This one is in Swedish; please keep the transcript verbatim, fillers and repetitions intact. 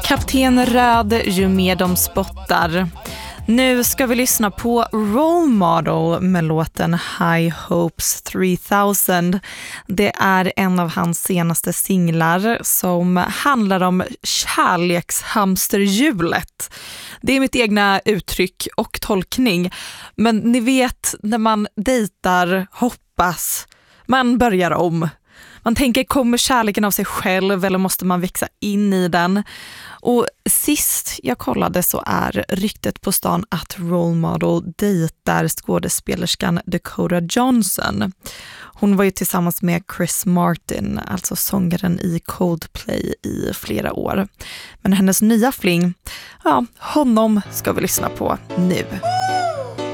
Kapten Röd, ju mer de spottar. Nu ska vi lyssna på Role Model med låten High Hopes tre tusen. Det är en av hans senaste singlar som handlar om kärlekshamsterhjulet. Det är mitt egna uttryck och tolkning. Men ni vet, när man dejtar, hoppas, man börjar om. Man tänker, kommer kärleken av sig själv eller måste man växa in i den? Och sist jag kollade så är ryktet på stan att Role Model dejtar skådespelerskan Dakota Johnson. Hon var ju tillsammans med Chris Martin, alltså sångaren i Coldplay, i flera år. Men hennes nya fling, ja, honom ska vi lyssna på nu.